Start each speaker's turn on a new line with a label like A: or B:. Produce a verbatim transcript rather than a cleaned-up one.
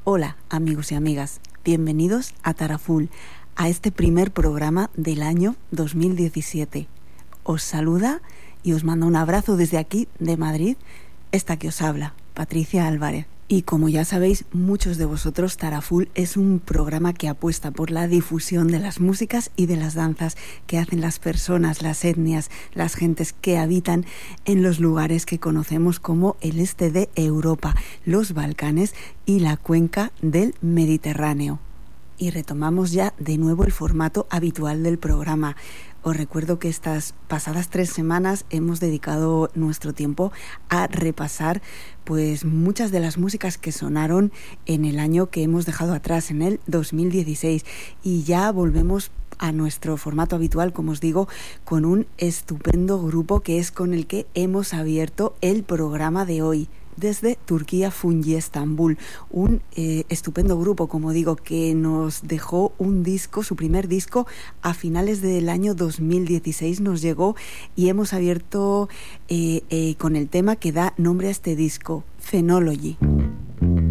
A: Hola amigos y amigas, bienvenidos a Taraful, a este primer programa del año dos mil diecisiete. Os saluda y os manda un abrazo desde aquí, de Madrid, esta que os habla, Patricia Álvarez. Y como ya sabéis, muchos de vosotros, Taraful es un programa que apuesta por la difusión de las músicas y de las danzas que hacen las personas, las etnias, las gentes que habitan en los lugares que conocemos como el este de Europa, los Balcanes y la cuenca del Mediterráneo. Y retomamos ya de nuevo el formato habitual del programa. Os recuerdo que estas pasadas tres semanas hemos dedicado nuestro tiempo a repasar pues muchas de las músicas que sonaron en el año que hemos dejado atrás, en el dos mil dieciséis. Y ya volvemos a nuestro formato habitual, como os digo, con un estupendo grupo que es con el que hemos abierto el programa de hoy. Desde Turquía, Fungi, Estambul, un eh, estupendo grupo, como digo, que nos dejó un disco, su primer disco, a finales del año dos mil dieciséis nos llegó y hemos abierto eh, eh, con el tema que da nombre a este disco, Phenology.